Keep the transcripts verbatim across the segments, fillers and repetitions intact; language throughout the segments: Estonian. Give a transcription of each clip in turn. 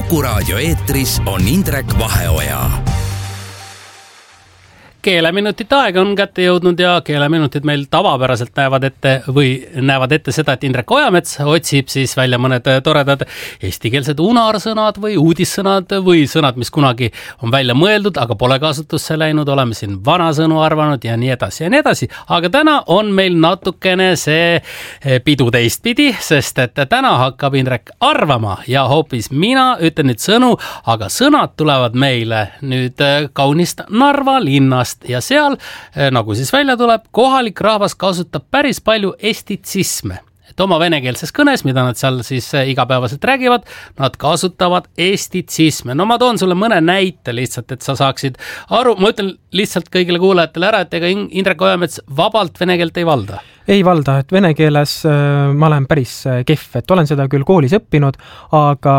Kuku raadio eetris on Indrek Vaheoja. Keeleminutid aeg on kätte jõudnud ja keeleminutid meil tavapäraselt näevad ette või näevad ette seda, et Indrek Ojamets otsib siis välja mõned toredad eestikeelsed unarsõnad või uudissõnad või sõnad, mis kunagi on välja mõeldud, aga pole kasutusse läinud, oleme siin vanasõnu arvanud ja nii edasi ja nii edasi. Aga täna on meil natukene see pidu teistpidi, sest et täna hakkab Indrek arvama ja hoopis mina ütlen nüüd sõnu, aga sõnad tulevad meile nüüd kaunist Narva linnast. Ja seal, nagu siis välja tuleb, kohalik rahvas kasutab päris palju estitsisme. Et oma venekeelses kõnes, mida nad seal siis igapäevaselt räägivad, nad kasutavad estitsisme. No ma toon sulle mõne näite lihtsalt, et sa saaksid aru. Ma ütlen lihtsalt kõigile kuulajatele ära, et ega Indrek Ojamets vabalt venekeelt ei valda. Ei valda, et vene keeles ma olen päris kehv, et olen seda küll koolis õppinud, aga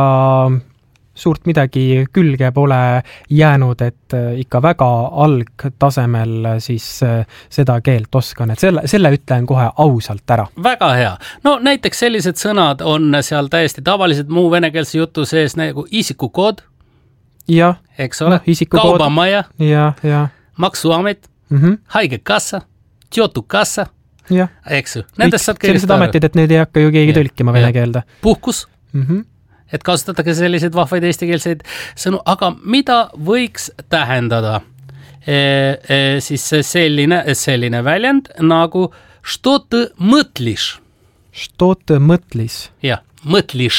suurt midagi külge pole jäänud, et ikka väga algtasemel siis seda keelt oskan, et selle, selle ütlen kohe ausalt ära. Väga hea. No näiteks sellised sõnad on seal täiesti tavalised muu venekeelse jutu sees nagu isikukood, ja, eks ole, no, kaubamaja, ja, ja. maksuamet, mm-hmm. haigekassa, tjotukassa, ja. Eks ju. Nendest saad sellised ametid, et need ei hakka ju keegi ja. Tõlkima vene keelde. Puhkus. Mhm. Et kasutatakse selliseid vahvaid eestikeelseid sõnu, aga mida võiks tähendada e, e, siis selline, selline väljend nagu što ты mõtliš? Što ты mõtlis? Jah, mõtliš.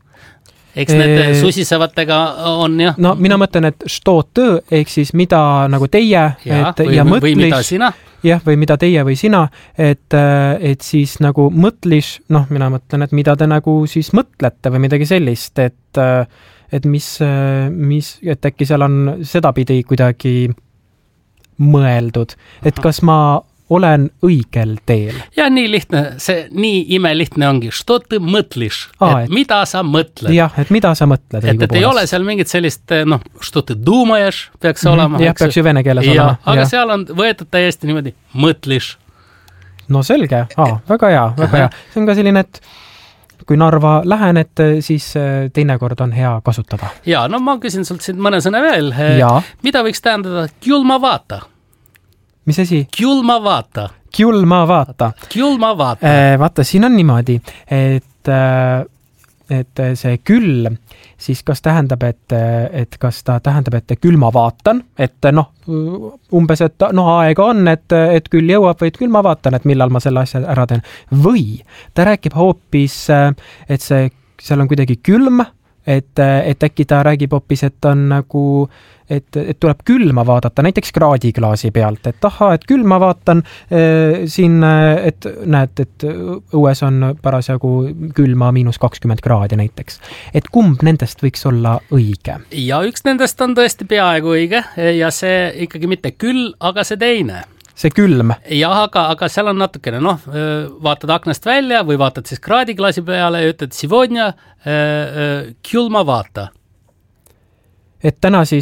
Eks need e... susisevatega on, jah. No mina mõtlen, et što ты, ehk siis mida nagu teie, ja, et, või, ja või, mõtlis, või mida sina. Jah, või mida teie või sina, et, et siis nagu mõtlis, noh, mina mõtlen, et mida te nagu siis mõtlete või midagi sellist, et, et mis, mis, et äkki seal on sedapidi kuidagi mõeldud, et kas ma olen õigel teel. Ja nii lihtne, see nii imelihtne ongi. Što ты mõtliš? Aa, et mida sa mõtled? Jah, et mida sa mõtled? Et, et ei ole seal mingit sellist, noh, što ты думаешь, peaks mm-hmm. olema. Jah, peaks ju vene keeles ja, olema. Aga ja. Seal on võetud täiesti niimoodi mõtliš. No selge, Aa, väga hea, väga hea. See on ka selline, et kui Narva lähen, et siis teinekord on hea kasutada. Ja, no ma küsin sult siin mõne sõna veel. Ja. Mida võiks tähendada kjulma vaata? Mis asi? Kjulma vaata. Kjulma vaata. Kjulma vaata. Äh, vaata, siin on niimoodi, et, et see küll, siis kas tähendab, et, et kas ta tähendab, et küll ma vaatan, et noh, umbes, et noh, aega on, et, et küll jõuab või et küll ma vaatan, et millal ma selle asja ära teen. Või ta räägib hoopis, et see, seal on kuidagi külm, et, et äkki ta räägib hoopis, et on nagu et, et tuleb külma vaadata, näiteks kraadiklaasi pealt, et aha, et küll ma vaatan äh, siin, et näed, et õues on parasjagu külma miinus kakskümmend kraadi näiteks. Et kumb nendest võiks olla õige? Ja üks nendest on tõesti peaaegu õige ja see ikkagi mitte küll, aga see teine. See külm. Ja, aga, aga seal on natukene, noh, vaatad aknast välja või vaatad siis kraadiklaasi peale ja ütled сегодня külma vaata. Et täna siis,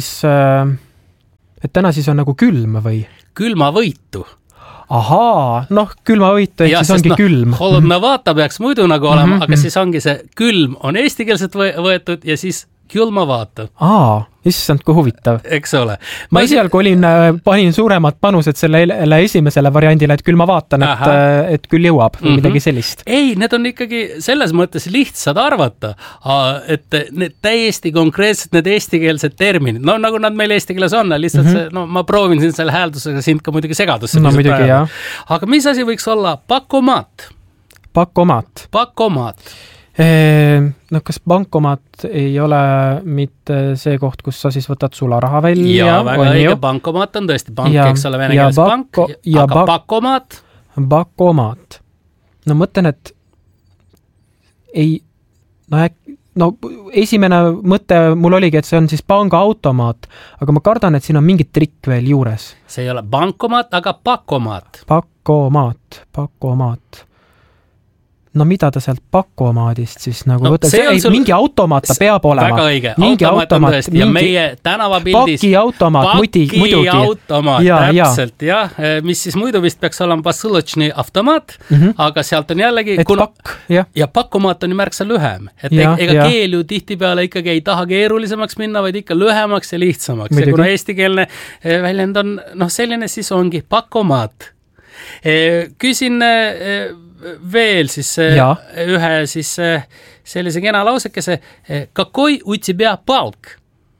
et täna siis on nagu külm või? Külma võitu. Ahaa, noh, külma võitu, ehk ja, siis ongi no, külm. Holodna vaata peaks muidu nagu olema, mm-hmm. aga siis ongi see külm on eestikeelselt võetud ja siis külma vaata. Aa, issand, kui huvitav. Eks ole. Ma esialgu olin, panin suuremad panused selle esimesele variandile, et küll ma vaatan, et, et küll jõuab või mm-hmm. midagi sellist. Ei, need on ikkagi selles mõttes lihtsad arvata, et need täiesti konkreetselt need eestikeelsed terminid, no nagu nad meil eesti keeles on, lihtsalt mm-hmm. see, no ma proovin siin selle hääldusega sind ka muidugi segadusse. No muidugi, jah. Aga mis asi võiks olla pakomat? Pakomat. Pakomat. No kas bankomat ei ole mitte see koht, kus sa siis võtad sularaha välja? Ja, väga õige, bankomat on tõesti bank, ja, eks ole, vene keeles bank, ja aga bak- pakomat? Pakomat. No mõtlen, et ei, no, äk, no esimene mõte mul oligi, et see on siis pangaautomaat, aga ma kardan, et siin on mingi trikk veel juures. See ei ole bankomat, aga pakomat. Pakomat, pakomat. no mida ta sealt pakomaadist siis nagu no, võtta, ei, sul... mingi automaat ta peab olema. Väga õige, mingi automaat on tõesti mingi... ja meie tänavapildis pakiautomaat, muidugi. Pakiautomaat, ja, täpselt, ja. jah, mis siis muidu vist peaks olema посылочный automaat, mm -hmm. aga sealt on jällegi, kuna... pakk, ja. ja pakomaat on ju märksa lühem, et ja, ega ja. keel ju tihtipeale ikkagi ei taha keerulisemaks minna, vaid ikka lühemaks ja lihtsamaks. Midagi. Ja kuna eestikeelne väljend on, noh, selline siis ongi pakomaat. Küsin veel siis ja. ühe siis sellise kena lausekese. Kakoi u тебя palk?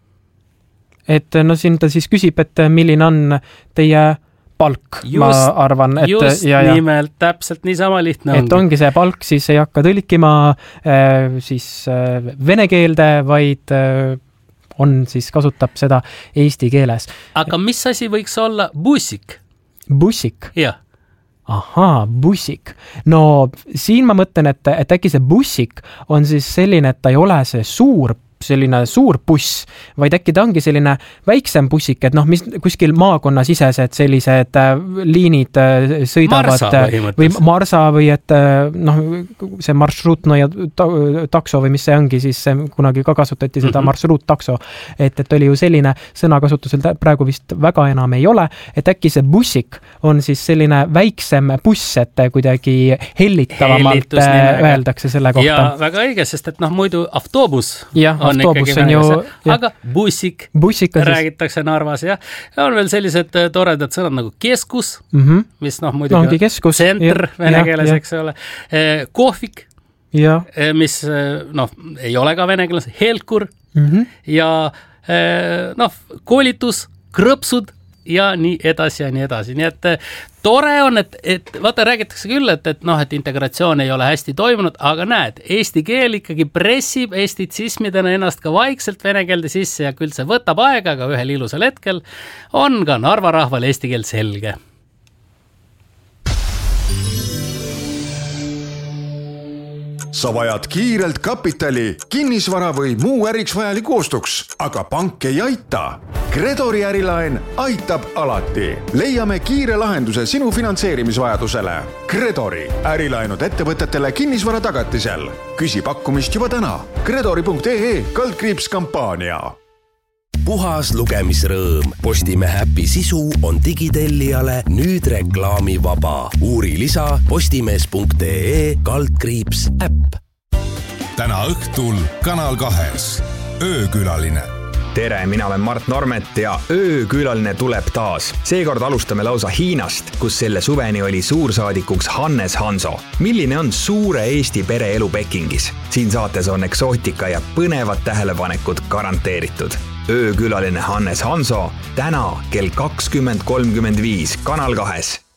Et no siin ta siis küsib, et milline on teie palk, just, ma arvan. Et, just ja, ja. nimelt, täpselt niisama lihtne ongi. Et ongi see palk, siis ei hakka tõlkima siis vene keelde, vaid on siis kasutab seda eesti keeles. Aga mis asi võiks olla bussik? Bussik? Jah. Ahaa, bussik. No siin ma mõtlen, et, et äkki see bussik on siis selline, et ta ei ole see suur selline suur buss, vaid äkki ta ongi selline väiksem bussik, et noh, mis kuskil maakonnasisesed sellised äh, liinid äh, sõidavad Marsa või Marsa või et äh, noh, see marsruutno ja ta, takso või mis see ongi, siis see, kunagi ka kasutati seda mm -hmm. marsruuttakso, et, et oli ju selline sõnakasutusel praegu vist väga enam ei ole, et äkki see bussik on siis selline väiksem buss, et kuidagi hellitavamalt öeldakse selle kohta. Ja väga õige, sest et noh, muidu autobus ja on autobus on ju, aga bussik, bussik räägitakse Narvas ja on veel sellised toredad sõnad nagu keskus, mm -hmm. mis noh, muidugi no, keskus, tsenter ja, vene keeles, eks ole, kohvik, ja. mis noh, ei ole ka vene keeles, helkur mm -hmm. ja noh, koolitus, krõpsud ja nii edasi ja nii edasi. Nii et tore on, et, et vaata, räägitakse küll, et, et noh, et integratsioon ei ole hästi toimunud, aga näed, eesti keel ikkagi pressib estitsismidena ennast ka vaikselt vene keelde sisse ja küll see võtab aega, aga ühel ilusal hetkel on ka Narva rahval eesti keel selge. Sa vajad kiirelt kapitali, kinnisvara või muu äriks vajaliku ostuks, aga pank ei aita. Gredori ärilaen aitab alati. Leiame kiire lahenduse sinu finantseerimisvajadusele. Gredori ärilaenud ettevõtetele kinnisvara tagatisel. Küsi pakkumist juba täna. Gredori punkt ee kaldkriips kampaania. Puhas lugemisrõõm. Postimehe äpi sisu on digitellijale nüüd reklaamivaba. Uuri lisa postimees punkt ee kaldkriips äpp. Täna õhtul Kanal kahes. Öökülaline. Tere, mina olen Mart Normet ja öökülaline tuleb taas. Seekord alustame lausa Hiinast, kus selle suveni oli suursaadikuks Hannes Hanso. Milline on suure Eesti pere elu Pekingis? Siin saates on eksootika ja põnevad tähelepanekud garanteeritud. Öökülaline Hannes Hanso täna kell kakskümmend kolmkümmend viis Kanal kahes.